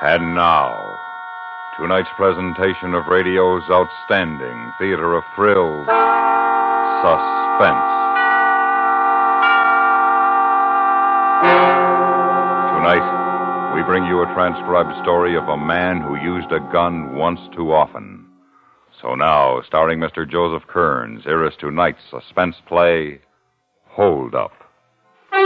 And now, tonight's presentation of radio's outstanding theater of thrills, Suspense. Tonight, we bring you a transcribed story of a man who used a gun once too often. So now, starring Mr. Joseph Kearns, here is tonight's suspense play, Hold Up.